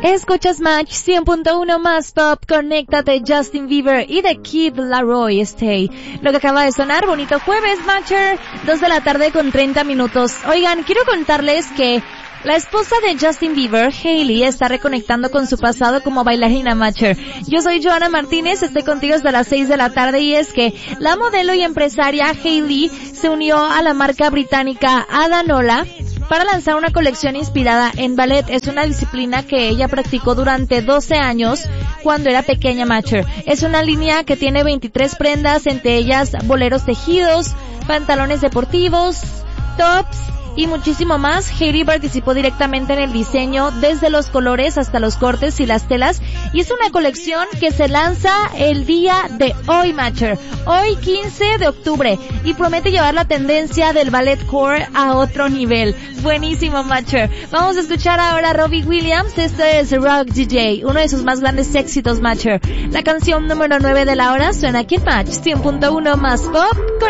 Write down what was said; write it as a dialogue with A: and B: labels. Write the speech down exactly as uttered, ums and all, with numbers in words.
A: Escuchas Match cien punto uno más pop, conéctate Justin Bieber y The Kid Laroi Stay. Lo que acaba de sonar, bonito jueves, Matcher, dos de la tarde con treinta minutos. Oigan, quiero contarles que la esposa de Justin Bieber, Hailey, está reconectando con su pasado como bailarina Matcher. Yo soy Joana Martínez, estoy contigo hasta las seis de la tarde y es que la modelo y empresaria Hailey se unió a la marca británica Adanola para lanzar una colección inspirada en ballet. Es una disciplina que ella practicó durante doce años cuando era pequeña Matcher. Es una línea que tiene veintitrés prendas, entre ellas boleros tejidos, pantalones deportivos, tops y muchísimo más. Hailey participó directamente en el diseño, desde los colores hasta los cortes y las telas, y es una colección que se lanza el día de hoy, Matcher, hoy quince de octubre, y promete llevar la tendencia del ballet core a otro nivel. Buenísimo, Matcher. Vamos a escuchar ahora a Robbie Williams. Este es Rock D J, uno de sus más grandes éxitos, Matcher. La canción número nueve de la hora suena aquí en Match cien punto uno más pop.